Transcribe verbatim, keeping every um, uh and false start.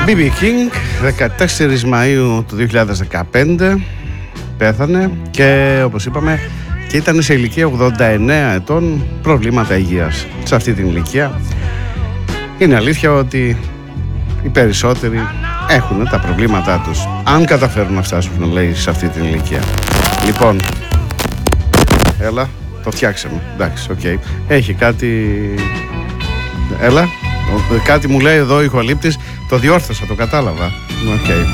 μπι μπι King, δεκατέσσερις Μαΐου του δύο χιλιάδες δεκαπέντε πέθανε και όπως είπαμε και ήταν σε ηλικία ογδόντα εννέα ετών, προβλήματα υγείας. Σε αυτή την ηλικία είναι αλήθεια ότι οι περισσότεροι έχουν τα προβλήματά τους, αν καταφέρουν να φτάσουν, λέει, σε αυτή την ηλικία. Λοιπόν, έλα, το φτιάξαμε, εντάξει, οκ. Okay. Έχει κάτι... Έλα, κάτι μου λέει εδώ ο ηχολήπτης, το διόρθωσα, το κατάλαβα. Οκ. Okay.